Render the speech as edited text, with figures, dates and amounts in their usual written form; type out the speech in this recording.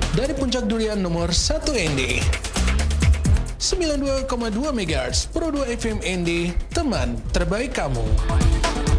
Dari Puncak Durian nomor 1 ND 92,2 MHz Pro 2 FM ND, teman terbaik kamu.